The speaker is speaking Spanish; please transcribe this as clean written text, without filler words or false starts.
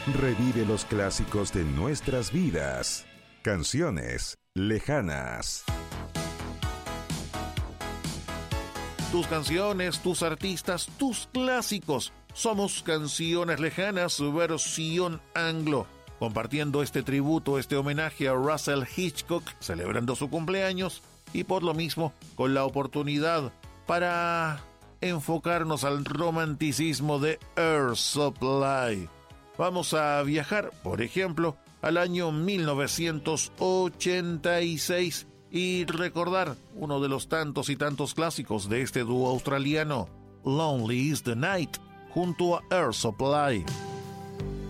Revive los clásicos de nuestras vidas. Canciones lejanas. Tus canciones, tus artistas, tus clásicos. Somos Canciones Lejanas, versión anglo. Compartiendo este tributo, este homenaje a Russell Hitchcock, celebrando su cumpleaños, y por lo mismo con la oportunidad para enfocarnos al romanticismo de Air Supply. Vamos a viajar, por ejemplo, al año 1986 y recordar uno de los tantos y tantos clásicos de este dúo australiano, Lonely is the Night, junto a Air Supply.